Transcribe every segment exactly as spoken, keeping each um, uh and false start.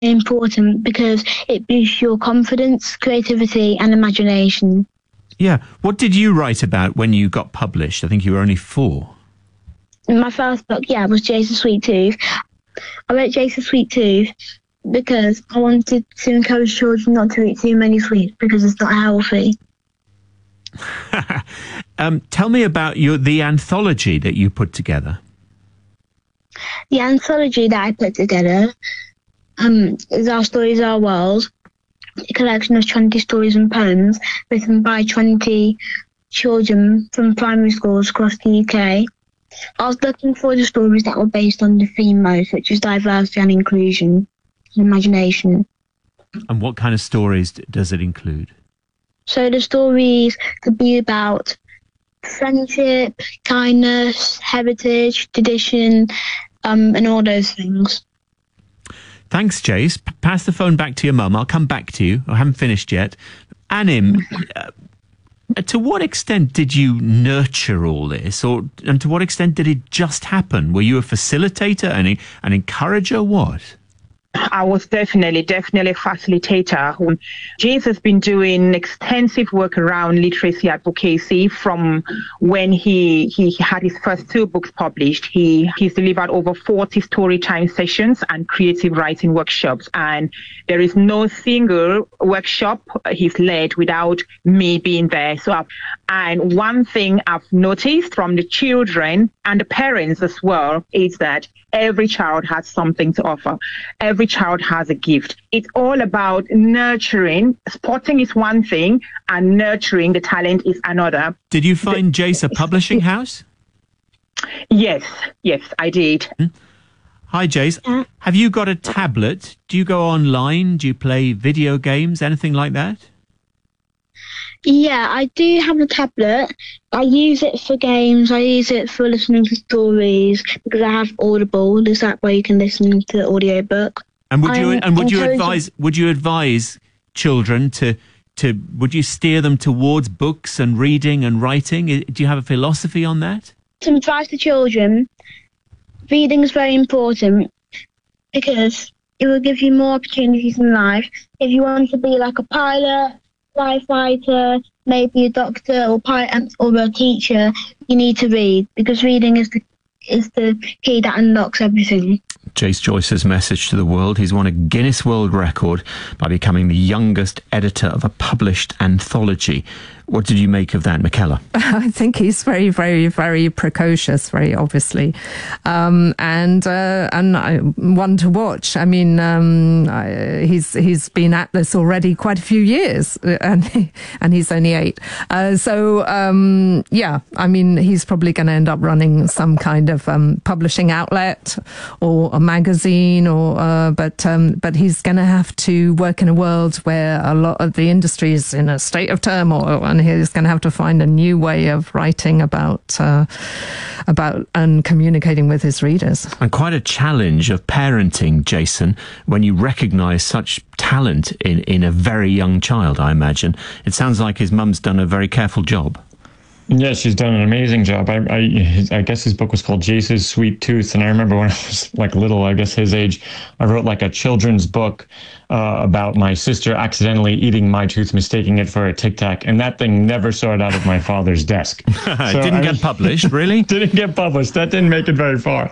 important because it boosts your confidence, creativity and imagination. Yeah. What did you write about when you got published? I think you were only four. My first book, yeah, was Jason Sweettooth. I wrote Jason Sweettooth because I wanted to encourage children not to eat too many sweets because it's not healthy. um, tell me about your the anthology that you put together. The anthology that I put together um, is Our Stories, Our World, a collection of twenty stories and poems written by twenty children from primary schools across the U K. I was looking for the stories that were based on the theme most, which is diversity and inclusion and imagination. And what kind of stories does it include? So the stories could be about friendship, kindness, heritage, tradition, um, and all those things. Thanks, Jace. P- pass the phone back to your mum. I'll come back to you. I haven't finished yet. Anim, uh, to what extent did you nurture all this, or and to what extent did it just happen? Were you a facilitator, an, an encourager, what? I was definitely, definitely a facilitator. Jace has been doing extensive work around literacy advocacy from when he, he had his first two books published. He He's delivered over forty storytime sessions and creative writing workshops. And there is no single workshop he's led without me being there. So, I've, and one thing I've noticed from the children and the parents as well is that every child has something to offer. Every child has a gift. It's all about nurturing. Spotting is one thing and nurturing the talent is another. Did you find the, Jace a publishing house? Yes, yes, I did. Hmm? Hi, Jace. Uh, Have you got a tablet? Do you go online? Do you play video games? Anything like that? Yeah, I do have a tablet. I use it for games. I use it for listening to stories because I have Audible. There's that way you can listen to the audiobook. And would you I'm and would you advise would you advise children to to would you steer them towards books and reading and writing? Do you have a philosophy on that? To advise the children, reading is very important because it will give you more opportunities in life. If you want to be like a pilot, firefighter, maybe a doctor or pilot or a teacher, you need to read because reading is the is the key that unlocks everything. Jace Joyce's message to the world. He's won a Guinness World Record by becoming the youngest editor of a published anthology. What did you make of that, Michaela? I think he's very, very, very precocious, very obviously, um, and uh, and I, one to watch. I mean, um, I, he's he's been at this already quite a few years, and he, and he's only eight. Uh, so um, yeah, I mean, he's probably going to end up running some kind of um, publishing outlet or a magazine, or uh, but um, but he's going to have to work in a world where a lot of the industry is in a state of turmoil, and he's going to have to find a new way of writing about uh, about and communicating with his readers. And quite a challenge of parenting, Jason, when you recognise such talent in, in a very young child, I imagine. It sounds like his mum's done a very careful job. Yeah, she's done an amazing job. I, I, I guess his book was called Jace's Sweettooth, and I remember when I was like little, I guess his age, I wrote like a children's book uh, about my sister accidentally eating my tooth, mistaking it for a Tic Tac, and that thing never saw it out of my father's desk. So, didn't I, get published, really? Didn't get published. That didn't make it very far.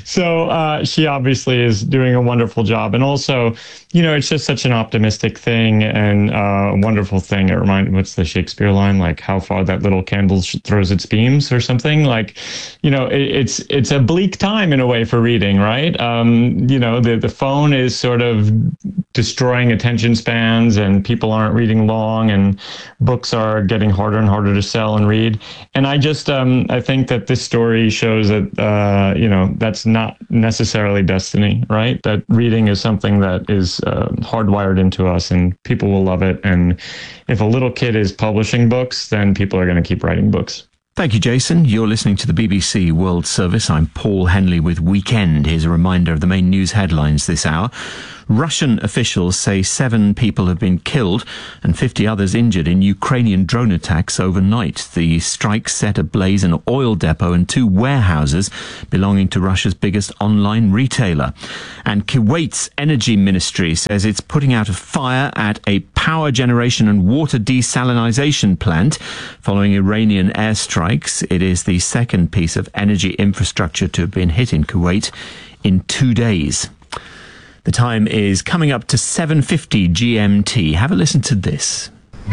So uh, she obviously is doing a wonderful job, and also, you know, it's just such an optimistic thing and uh, a wonderful thing. It reminds, what's the Shakespeare line, like how far that little candle throws its beams or something. Like, you know, it, it's it's a bleak time in a way for reading, right? Um, you know, the, the phone is sort of destroying attention spans, and people aren't reading long, and books are getting harder and harder to sell and read. And I just, um, I think that this story shows that, uh, you know, that's not necessarily destiny, right? That reading is something that is uh, hardwired into us, and people will love it. And if a little kid is publishing books, then people are going to keep writing books. Thank you, Jason. You're listening to the B B C World Service. I'm Paul Henley with Weekend. Here's a reminder of the main news headlines this hour. Russian officials say seven people have been killed and fifty others injured in Ukrainian drone attacks overnight. The strikes set ablaze an oil depot and two warehouses belonging to Russia's biggest online retailer. And Kuwait's energy ministry says it's putting out a fire at a power generation and water desalinization plant following Iranian airstrikes. It is the second piece of energy infrastructure to have been hit in Kuwait in two days. The time is coming up to seven fifty G M T. Have a listen to this.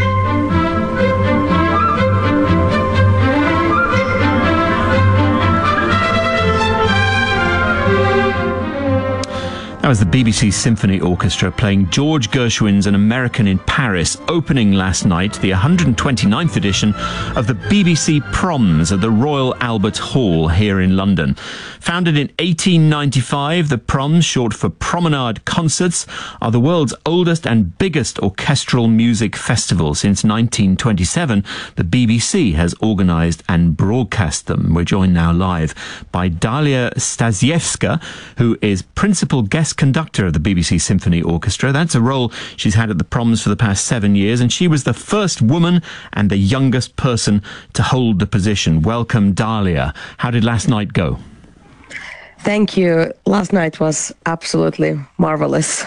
That was the B B C Symphony Orchestra playing George Gershwin's An American in Paris, opening last night the one hundred twenty-ninth edition of the B B C Proms at the Royal Albert Hall here in London. Founded in eighteen ninety-five, the Proms, short for Promenade Concerts, are the world's oldest and biggest orchestral music festival. Since nineteen twenty-seven, the B B C has organised and broadcast them. We're joined now live by Dalia Stasiewska, who is principal guest conductor of the B B C Symphony Orchestra. That's a role she's had at the Proms for the past seven years, and she was the first woman and the youngest person to hold the position. Welcome, Dalia. How did last night go? Thank you. Last night was absolutely marvelous.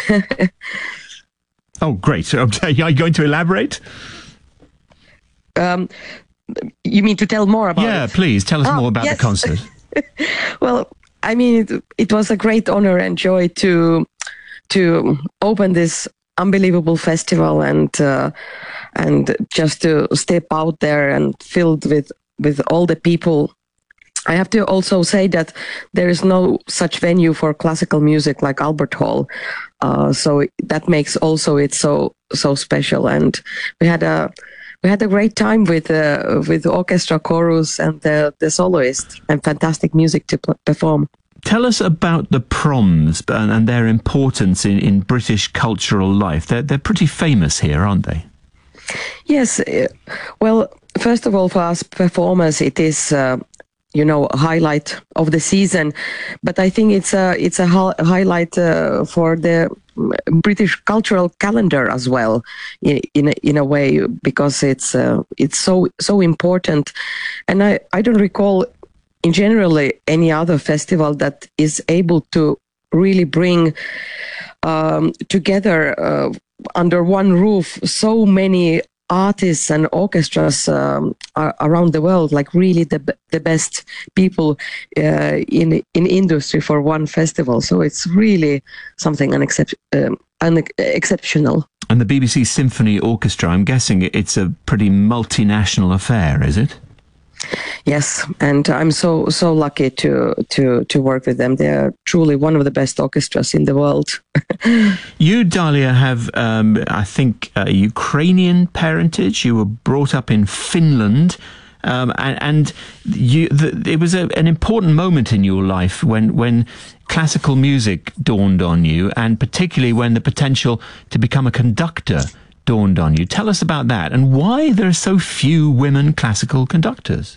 Oh, great. Are you going to elaborate? Um, you mean to tell more about yeah, it? Yeah, please. Tell us oh, more about yes. the concert. Well, I mean, it, it was a great honor and joy to to open this unbelievable festival and uh, and just to step out there and filled with with all the people. I have to also say that there is no such venue for classical music like Albert Hall, uh, so that makes also it so so special. And we had a we had a great time with uh, with the orchestra, chorus, and the the soloist, and fantastic music to p- perform. Tell us about the Proms and, and their importance in, in British cultural life. They're they're pretty famous here, aren't they? Yes. Uh, well, first of all, for us performers, it is. Uh, you know, a highlight of the season, but I think it's a it's a hi- highlight uh, for the British cultural calendar as well, in in a, in a way, because it's uh, it's so so important, and I, I don't recall in generally any other festival that is able to really bring um, together uh, under one roof so many artists and orchestras um, are around the world, like really the the best people uh, in in industry for one festival. So it's really something unex- um, unexceptional. And the B B C Symphony Orchestra, I'm guessing it's a pretty multinational affair, is it? Yes, and I'm so so lucky to to to work with them. They are truly one of the best orchestras in the world. You, Dalia, have um, I think uh, Ukrainian parentage. You were brought up in Finland, um, and, and you, the, it was a, an important moment in your life when when classical music dawned on you, and particularly when the potential to become a conductor dawned on you. Tell us about that and why there are so few women classical conductors.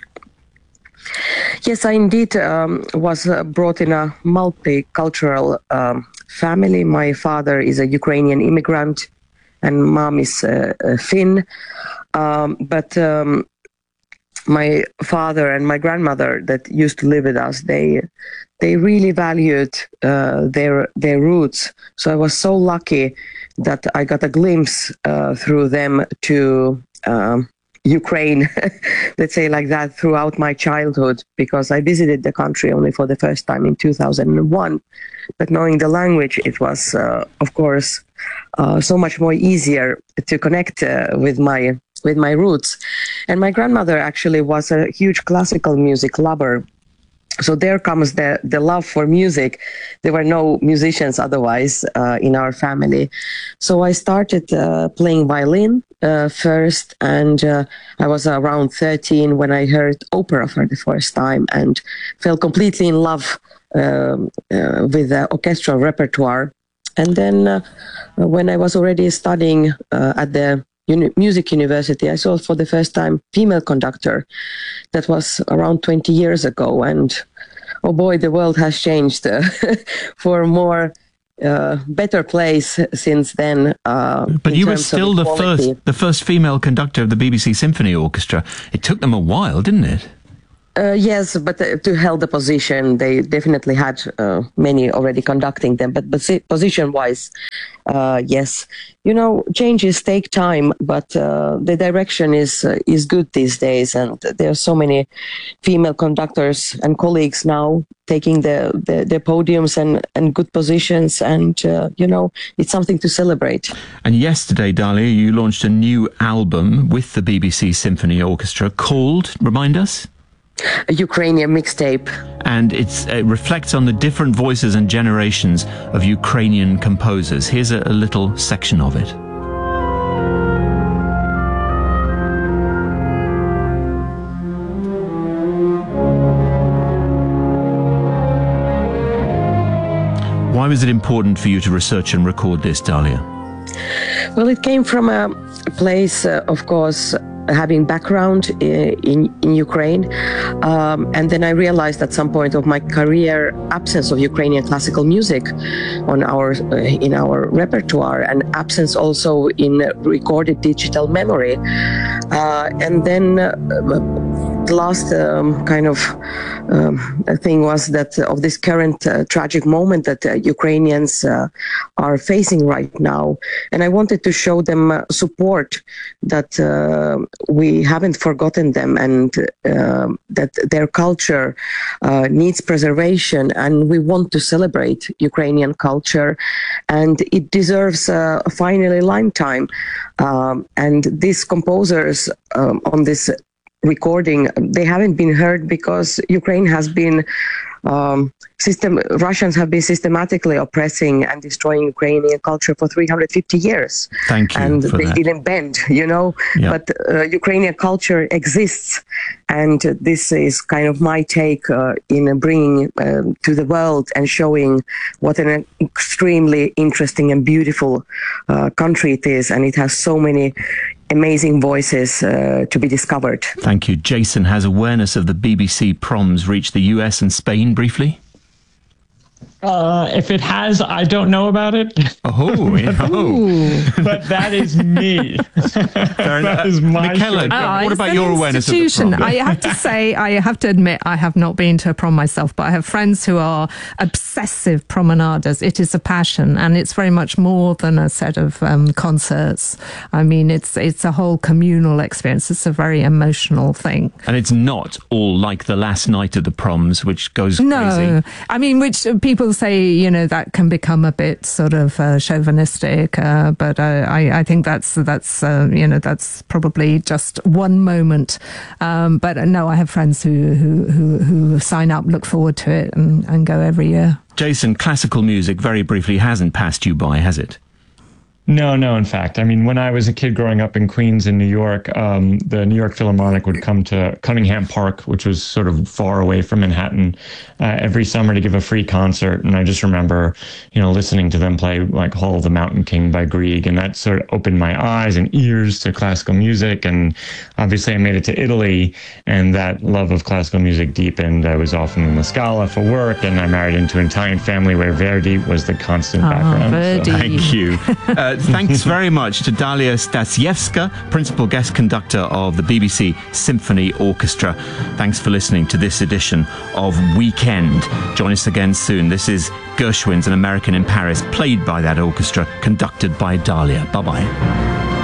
Yes, I indeed um, was uh, brought in a multicultural um, family. My father is a Ukrainian immigrant and mom is uh, a Finn. Um, but um, my father and my grandmother that used to live with us, they they really valued uh, their their roots. So I was so lucky that I got a glimpse uh, through them to um, Ukraine, let's say like that, throughout my childhood, because I visited the country only for the first time in two thousand one. But knowing the language, it was, uh, of course, uh, so much more easier to connect uh, with my with my roots. And my grandmother actually was a huge classical music lover. So there comes the, the love for music. There were no musicians otherwise uh, in our family. So I started uh, playing violin uh, first, and uh, I was around thirteen when I heard opera for the first time and fell completely in love um, uh, with the orchestral repertoire. And then uh, when I was already studying uh, at the Uni- music university, I saw for the first time female conductor. That was around twenty years ago, and oh boy, the world has changed uh, for more uh, better place since then. Uh, but in you were terms of still the equality. first, the first female conductor of the B B C Symphony Orchestra. It took them a while, didn't it? Uh, yes, but uh, to hold the position, they definitely had uh, many already conducting them. But, but position-wise, uh, yes, you know, changes take time, but uh, the direction is uh, is good these days, and there are so many female conductors and colleagues now taking the the, the podiums and and good positions, and uh, you know, it's something to celebrate. And yesterday, Dalia, you launched a new album with the B B C Symphony Orchestra called, remind us? A Ukrainian mixtape. And it's, it reflects on the different voices and generations of Ukrainian composers. Here's a, a little section of it. Why was it important for you to research and record this, Dalia? Well, it came from a place, uh, of course, having background in, in Ukraine. Um, and then I realized at some point of my career, absence of Ukrainian classical music on our, uh, in our repertoire, and absence also in recorded digital memory. Uh, and then uh, the last um, kind of um, thing was that uh, of this current uh, tragic moment that uh, Ukrainians uh, are facing right now. And I wanted to show them uh, support, that uh, we haven't forgotten them, and uh, that their culture uh, needs preservation, and we want to celebrate Ukrainian culture, and it deserves uh, finally lifetime. Um, and these composers um, on this recording, they haven't been heard because Ukraine has been um, system. Russians have been systematically oppressing and destroying Ukrainian culture for three hundred fifty years. Thank you. And for they that. didn't bend, you know. Yeah. But uh, Ukrainian culture exists, and this is kind of my take uh, in bringing uh, to the world and showing what an extremely interesting and beautiful uh, country it is, and it has so many amazing voices uh, to be discovered. Thank you. Jason, has awareness of the B B C proms reached the U S and Spain briefly? Uh, if it has, I don't know about it. Oh, yeah. Oh. But that is me. That is my Michaela, show. Ah, what it's about an your awareness of the institution. prom? I have to say, I have to admit, I have not been to a prom myself, but I have friends who are obsessive promenaders. It is a passion, and it's very much more than a set of um, concerts. I mean, it's it's a whole communal experience. It's a very emotional thing. And it's not all like the last night of the proms, which goes No, crazy. I mean, which people say, you know, that can become a bit sort of uh, chauvinistic, uh, but uh, I, I think that's that's uh, you know, that's probably just one moment. Um, but uh, no, I have friends who, who who who sign up, look forward to it, and, and go every year. Jason, classical music, very briefly, hasn't passed you by, has it? No, no, in fact. I mean, when I was a kid growing up in Queens in New York, um, the New York Philharmonic would come to Cunningham Park, which was sort of far away from Manhattan, uh, every summer to give a free concert. And I just remember, you know, listening to them play like Hall of the Mountain King by Grieg. And that sort of opened my eyes and ears to classical music. And obviously I made it to Italy, and that love of classical music deepened. I was often in La Scala for work, and I married into an Italian family where Verdi was the constant Ah, background. Verdi. So. Thank you. Uh, thanks very much to Dalia Stasiewska, Principal Guest Conductor of the B B C Symphony Orchestra. Thanks for listening to this edition of Weekend. Join us again soon. This is Gershwin's An American in Paris, played by that orchestra, conducted by Dalia. Bye-bye.